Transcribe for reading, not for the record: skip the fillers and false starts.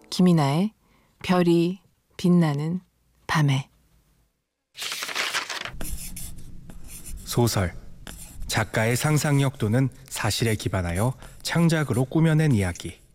김이나의 별이 빛나는 밤에. 소설. 작가의 상상력 또는 사실에 기반하여 창작으로 꾸며낸 이야기.